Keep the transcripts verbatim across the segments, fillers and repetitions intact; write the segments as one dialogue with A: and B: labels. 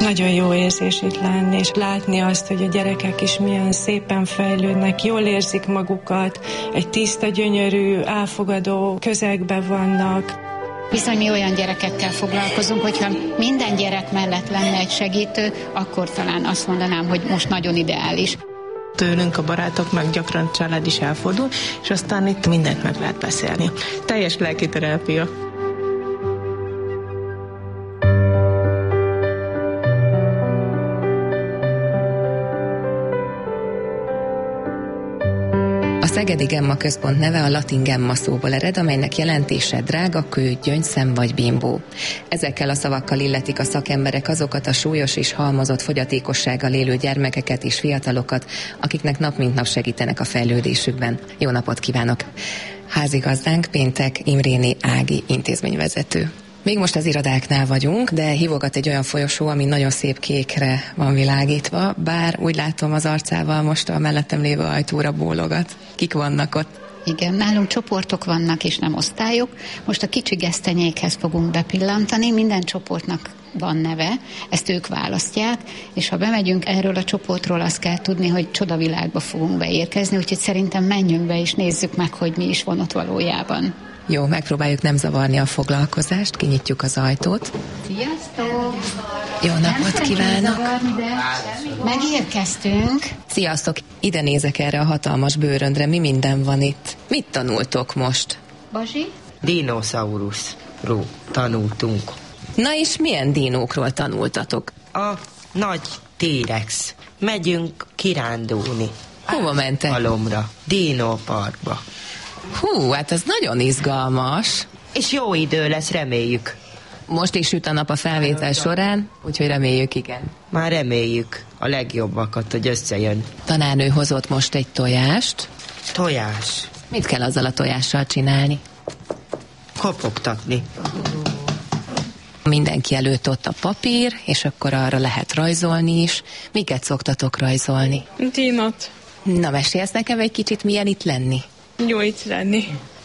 A: Nagyon jó érzés itt lenni, és látni azt, hogy a gyerekek is milyen szépen fejlődnek, jól érzik magukat, egy tiszta, gyönyörű, elfogadó közegben vannak.
B: Bizony mi olyan gyerekekkel foglalkozunk, hogyha minden gyerek mellett lenne egy segítő, akkor talán azt mondanám, hogy most nagyon ideális.
C: Tőlünk a barátok, meg gyakran család is elfordul, és aztán itt mindent meg lehet beszélni. Teljes lelkiterápia.
D: A Szegedi Gemma Központ neve a latin gemma szóból ered, amelynek jelentése drága kő, gyöngyszem vagy bimbó. Ezekkel a szavakkal illetik a szakemberek azokat a súlyos és halmozott fogyatékossággal élő gyermekeket és fiatalokat, akiknek nap mint nap segítenek a fejlődésükben. Jó napot kívánok! Házigazdánk Péntek Imréné Ági intézményvezető. Még most az irodáknál vagyunk, de hívogat egy olyan folyosó, ami nagyon szép kékre van világítva, bár úgy látom az arcával most a mellettem lévő ajtóra bólogat. Kik vannak ott?
B: Igen, nálunk csoportok vannak és nem osztályok. Most a kicsi gesztenyékhez fogunk bepillantani, minden csoportnak van neve, ezt ők választják, és ha bemegyünk erről a csoportról, azt kell tudni, hogy csodavilágba fogunk beérkezni, úgyhogy szerintem menjünk be és nézzük meg, hogy mi is van ott valójában.
D: Jó, megpróbáljuk nem zavarni a foglalkozást, kinyitjuk az ajtót.
B: Sziasztok!
D: Jó napot kívánok!
B: Megérkeztünk.
D: Sziasztok! Ide nézek erre a hatalmas bőröndre, mi minden van itt. Mit tanultok most?
B: Bazsi?
E: Dinoszauruszról tanultunk.
D: Na és milyen dinókról tanultatok?
E: A nagy T-rex. Megyünk kirándulni.
D: Hova mentek?
E: Alomra, dinóparkba.
D: Hú, hát ez nagyon izgalmas.
E: És jó idő lesz, reméljük.
D: Most is süt a nap a felvétel során, úgyhogy reméljük, igen.
E: Már reméljük a legjobbakat, hogy összejön.
D: Tanárnő hozott most egy tojást.
E: Tojás.
D: Mit kell azzal a tojással csinálni?
E: Kopogtatni.
D: Mindenki előtt ott a papír, és akkor arra lehet rajzolni is. Miket szoktatok rajzolni?
A: Dinot.
D: Na, mesélsz nekem egy kicsit, milyen itt lenni?
A: Jó itt lenni.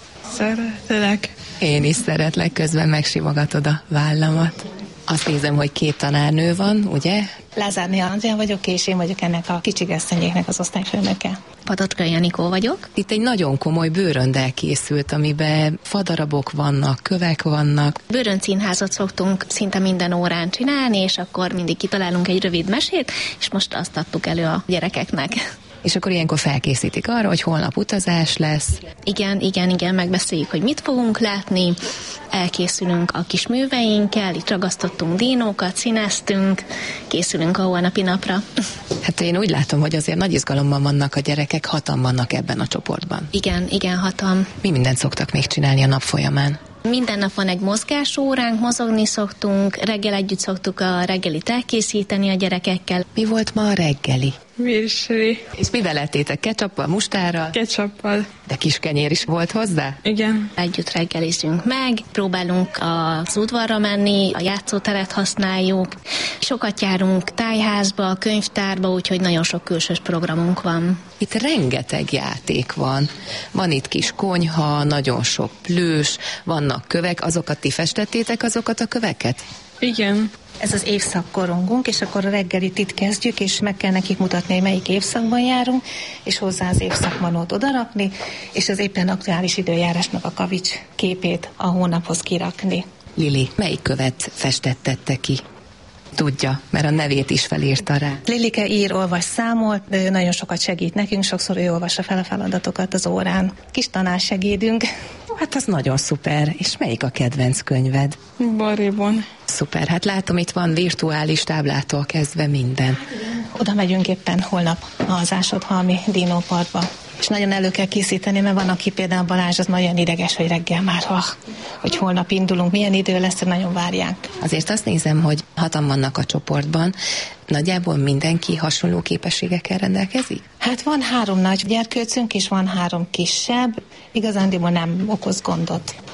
A: Szeretlek.
D: Én is szeretlek, közben megsimogatod a vállamat. Azt nézem, hogy két tanárnő van, ugye?
C: Lázárné Andrea vagyok, és én vagyok ennek a kicsi gesztenyéknek az osztályfőnöke.
F: Patocska Janikó vagyok.
D: Itt egy nagyon komoly bőröndel készült, amiben fadarabok vannak, kövek vannak.
F: Bőröndszínházat szoktunk szinte minden órán csinálni, és akkor mindig kitalálunk egy rövid mesét, és most azt adtuk elő a gyerekeknek.
D: És akkor ilyenkor felkészítik arra, hogy holnap utazás lesz.
F: Igen, igen, igen, megbeszéljük, hogy mit fogunk látni, elkészülünk a kis műveinkkel, itt ragasztottunk dinókat, színeztünk, készülünk a holnapi napra.
D: Hát én úgy látom, hogy azért nagy izgalomban vannak a gyerekek, hatan vannak ebben a csoportban.
F: Igen, igen, hatan.
D: Mi mindent szoktak még csinálni a nap folyamán?
F: Minden nap van egy mozgásóránk, mozogni szoktunk, reggel együtt szoktuk a reggelit elkészíteni a gyerekekkel.
D: Mi volt ma a reggeli?
A: Virsli.
D: És mivel ettétek? Ketchuppal, mustárral?
A: Ketchuppal.
D: De kis kenyér is volt hozzá?
A: Igen.
F: Együtt reggelizünk meg, próbálunk az udvarra menni, a játszóteret használjuk. Sokat járunk tájházba, könyvtárba, úgyhogy nagyon sok külsős programunk van.
D: Itt rengeteg játék van. Van itt kis konyha, nagyon sok plüss, vannak kövek, azokat ti festettétek, azokat a köveket?
A: Igen.
C: Ez az évszakkorongunk, és akkor a reggelit itt kezdjük, és meg kell nekik mutatni, hogy melyik évszakban járunk, és hozzá az évszakmanót odarakni, és az éppen aktuális időjárásnak a kavics képét a hónaphoz kirakni.
D: Lili, melyik követ festettette ki? Tudja, mert a nevét is felírta rá.
C: Lilike ír, olvas, számol, ő nagyon sokat segít nekünk, sokszor ő olvassa fel a feladatokat az órán. Kis tanársegédünk.
D: Hát az nagyon szuper. És melyik a kedvenc könyved?
A: Baribon.
D: Szuper, hát látom, itt van virtuális táblától kezdve minden.
C: Oda megyünk éppen holnap az Ásodhalmi Dinóparkba. És nagyon elő kell készíteni, mert van, aki például Balázs, az nagyon ideges, hogy reggel már, ha, hogy holnap indulunk, milyen idő lesz, nagyon várják.
D: Azért azt nézem, hogy hatan vannak a csoportban. Nagyjából mindenki hasonló képességekkel rendelkezik?
C: Hát van három nagy gyerkőcünk, és van három kisebb. Igazándiból nem okoz gondot.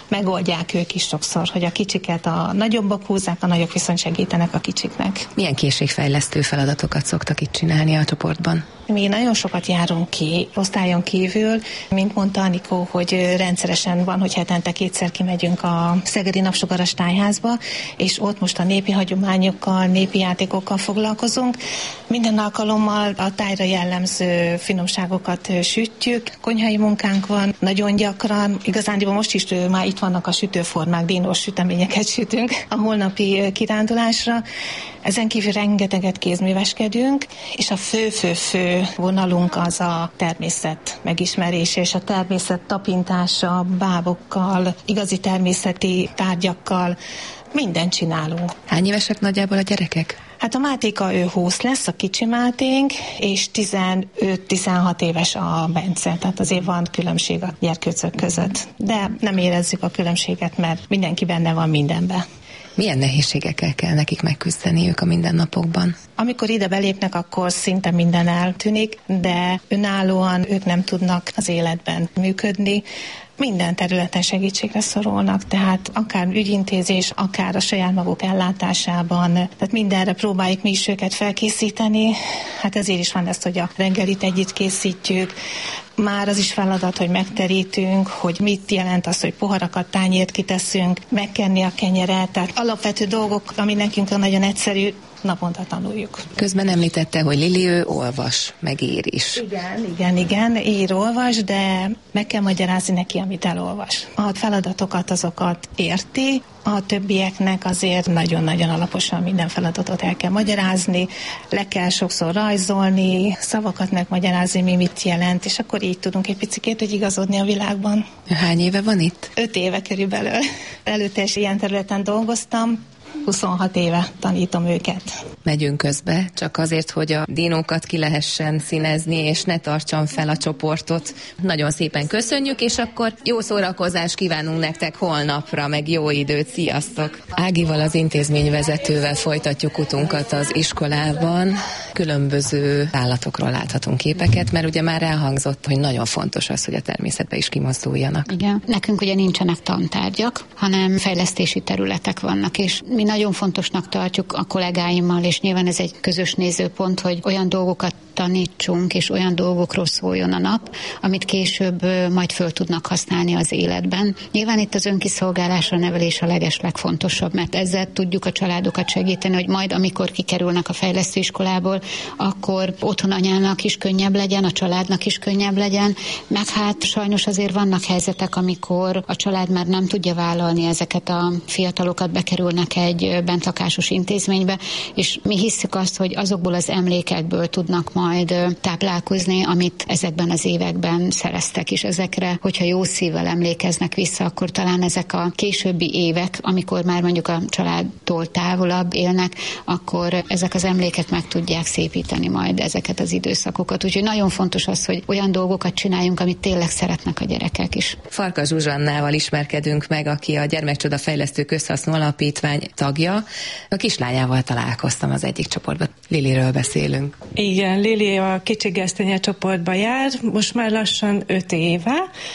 C: megoldják ők is sokszor, hogy a kicsiket a nagyobbak húzzák, a nagyok viszont segítenek a kicsiknek.
D: Milyen készségfejlesztő feladatokat szoktak itt csinálni a csoportban?
C: Mi nagyon sokat járunk ki osztályon kívül, mint mondta Anikó, hogy rendszeresen van, hogy hetente kétszer kimegyünk a Szegedi Napsugaras Tájházba, és ott most a népi hagyományokkal, népi játékokkal foglalkozunk. Minden alkalommal a tájra jellemző finomságokat sütjük, konyhai munkánk van, nagyon gyakran, igazándiból most is már itt vannak a sütőformák, dinós süteményeket sütünk a holnapi kirándulásra. Ezen kívül rengeteget kézműveskedünk, és a fő-fő-fő vonalunk az a természet megismerése, és a természet tapintása bábokkal, igazi természeti tárgyakkal, mindent csinálunk.
D: Hány évesek nagyjából a gyerekek?
C: Hát a Mátéka ő húsz lesz, a kicsi Máténk, és tizenöt-tizenhat éves a Bence, tehát azért van különbség a gyerkőcök között. De nem érezzük a különbséget, mert mindenki benne van mindenben.
D: Milyen nehézségekkel kell nekik megküzdeniük a mindennapokban?
C: Amikor ide belépnek, akkor szinte minden eltűnik, de önállóan ők nem tudnak az életben működni. Minden területen segítségre szorulnak, tehát akár ügyintézés, akár a saját maguk ellátásában, tehát mindenre próbáljuk mi is őket felkészíteni. Hát ezért is van ez, hogy a reggelit együtt készítjük. Már az is feladat, hogy megterítünk, hogy mit jelent az, hogy poharakat, tányért kiteszünk, megkenni a kenyeret, tehát alapvető dolgok, ami nekünk nagyon egyszerű, naponta tanuljuk.
D: Közben említette, hogy Lili ő olvas, meg ír is.
C: Igen, igen, igen, ír, olvas, de meg kell magyarázni neki, amit elolvas. A feladatokat azokat érti, a többieknek azért nagyon-nagyon alaposan minden feladatot el kell magyarázni, le kell sokszor rajzolni, szavakat megmagyarázni, mi mit jelent, és akkor így tudunk egy picikét hogy igazodni a világban.
D: Hány éve van itt?
C: Öt éve körülbelül. Előtte is ilyen területen dolgoztam, huszonhat éve tanítom őket.
D: Megyünk közbe, csak azért, hogy a dinókat ki lehessen színezni, és ne tartsam fel a csoportot. Nagyon szépen köszönjük, és akkor jó szórakozást kívánunk nektek holnapra, meg jó időt, sziasztok! Ágival, az intézményvezetővel folytatjuk utunkat az iskolában. Különböző állatokról láthatunk képeket, mert ugye már elhangzott, hogy nagyon fontos az, hogy a természetbe is kimozduljanak.
B: Igen, nekünk ugye nincsenek tantárgyak, hanem fejlesztési területek vannak, és mi nagyon fontosnak tartjuk a kollégáimmal, és nyilván ez egy közös nézőpont, hogy olyan dolgokat tanítsunk, és olyan dolgokról szóljon a nap, amit később majd föl tudnak használni az életben. Nyilván itt az önkiszolgálásra nevelés a legeslegfontosabb, mert ezzel tudjuk a családokat segíteni, hogy majd amikor kikerülnek a fejlesztőiskolából, akkor otthon anyának is könnyebb legyen, a családnak is könnyebb legyen, meg hát sajnos azért vannak helyzetek, amikor a család már nem tudja vállalni ezeket a fiatalokat, bekerülnek egy bentlakásos intézménybe, és mi hisszük azt, hogy azokból az emlékekből tudnak majd táplálkozni, amit ezekben az években szereztek, és ezekre, hogyha jó szívvel emlékeznek vissza, akkor talán ezek a későbbi évek, amikor már mondjuk a családtól távolabb élnek, akkor ezek az emlékek meg tudják szépíteni majd ezeket az időszakokat. Úgyhogy nagyon fontos az, hogy olyan dolgokat csináljunk, amit tényleg szeretnek a gyerekek is.
D: Farkas Zsuzsannával ismerkedünk meg, aki a Gyermekcsoda Fejlesztő Közhasznú Alapítvány tagja. A kislányával találkoztam az egyik csoportban. Liliről beszélünk.
A: Igen, Lili a kicsi gesztenye csoportba jár, most már lassan öt éve,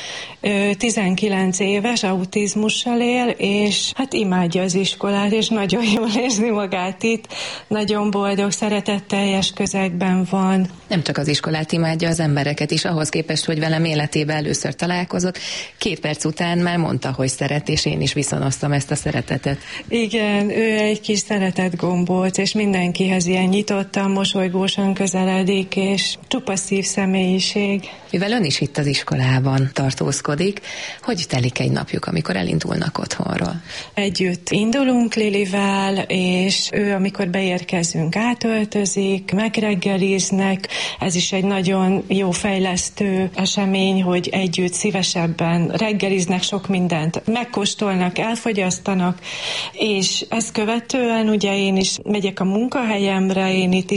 A: tizenkilenc éves, autizmussal él, és hát imádja az iskolát, és nagyon jól érzi magát itt, nagyon boldog, szeretetteljes közegben van.
D: Nem csak az iskolát imádja, az embereket is, ahhoz képest, hogy velem életében először találkozott. Két perc után már mondta, hogy szeret, és én is viszonoztam ezt a szeretetet.
A: Igen, ő egy kis szeretett gombóc, és mindenkihez ilyen nyitottan, mosolygósan közeledik, és csupa szív személyiség.
D: Mivel ön is itt az iskolában tartózkodik, hogy telik egy napjuk, amikor elindulnak otthonról?
A: Együtt indulunk Lilivel, és ő, amikor beérkezünk, átöltözik, megreggeliznek. Ez is egy nagyon jó fejlesztő esemény, hogy együtt szívesebben reggeliznek, sok mindent megkóstolnak, elfogyasztanak, és ezt követően ugye én is megyek a munkahelyemre, én itt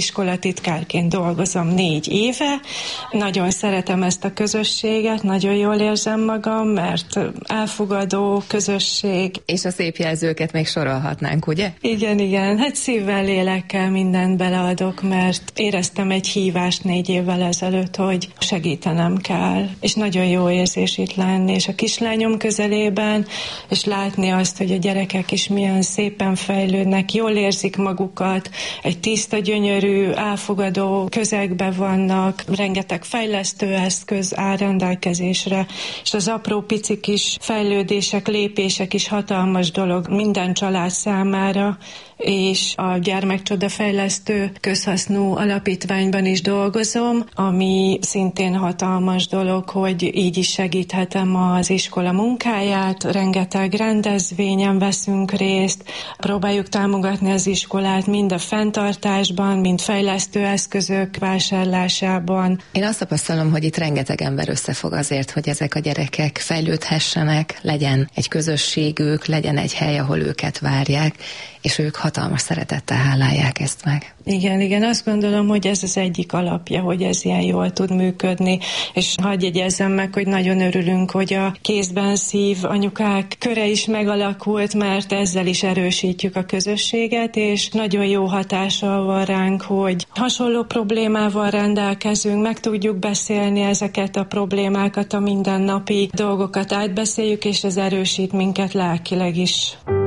A: iskolatitkárként dolgozom négy éve. Nagyon szeretem ezt a közösséget, nagyon jól érzem magam, mert elfogadó közösség.
D: És a szép jelzőket még sorolhatnánk, ugye?
A: Igen, igen. Hát szívvel, lélekkel mindent beleadok, mert éreztem egy hívást négy évvel ezelőtt, hogy segítenem kell. És nagyon jó érzés itt lenni, és a kislányom közelében, és látni azt, hogy a gyerekek is milyen szépen fejlődnek, jól érzik magukat, egy tiszta, gyönyörű, elfogadó közegben vannak, rengeteg fejlesztő eszköz áll rendelkezésre, és az apró pici kis fejlődések, lépések is hatalmas dolog minden család számára, és a Gyermekcsodafejlesztő közhasznú alapítványban is dolgozom, ami szintén hatalmas dolog, hogy így is segíthetem az iskola munkáját, rengeteg rendezvényen veszünk részt, próbáljuk támogatni az iskolát mind a fenntartásban, mind fejlesztő eszközök vásárlásában.
D: Én azt tapasztalom, hogy itt rengeteg ember összefog azért, hogy ezek a gyerekek fejlődhessenek, legyen egy közösségük, legyen egy hely, ahol őket várják, és ők hatalmas szeretettel hálálják ezt meg.
A: Igen, igen, azt gondolom, hogy ez az egyik alapja, hogy ez ilyen jól tud működni, és hadd jegyezzem meg, hogy nagyon örülünk, hogy a Kézben Szív anyukák köre is megalakult, mert ezzel is erősítjük a közösséget, és nagyon jó hatással van ránk, hogy hasonló problémával rendelkezünk, meg tudjuk beszélni ezeket a problémákat, a mindennapi dolgokat átbeszéljük, és ez erősít minket lelkileg is.